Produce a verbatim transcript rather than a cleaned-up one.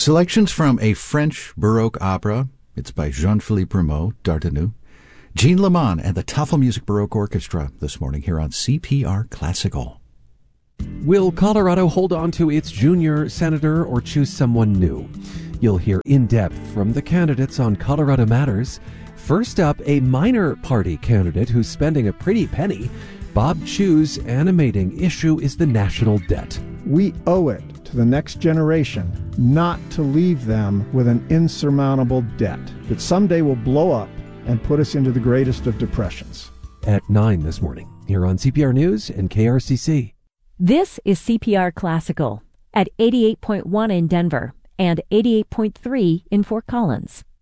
Selections from a French Baroque opera. It's by Jean-Philippe Rameau, Dardanu. Jean Lamont and the Toffel Music Baroque Orchestra this morning here on C P R Classical. Will Colorado hold on to its junior senator or choose someone new? You'll hear in-depth from the candidates on Colorado Matters. First up, a minor party candidate who's spending a pretty penny. Bob Chiu's animating issue is the national debt. We owe it to the next generation not to leave them with an insurmountable debt that someday will blow up and put us into the greatest of depressions. At nine this morning, here on C P R News and K R C C. This is C P R Classical at eighty-eight point one in Denver and eighty-eight point three in Fort Collins.